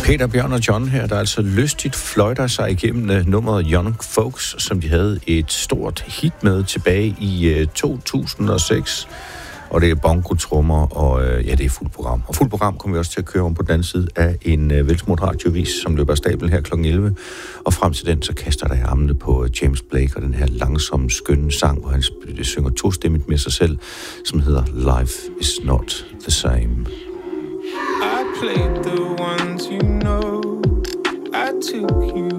Peter, Bjørn og John her, der altså lystigt fløjter sig igennem nummeret Young Folks, som de havde et stort hit med tilbage i 2006. Og det er bongo-trummer, og det er fuldt program. Og fuldt program kommer vi også til at køre om på den anden side af en velsmurt radiovis, som løber af stablen her kl. 11. Og frem til den, så kaster der armene på James Blake og den her langsomme, skønne sang, hvor han synger tostemmigt med sig selv, som hedder Life is Not the Same. I played the ones you know. I took you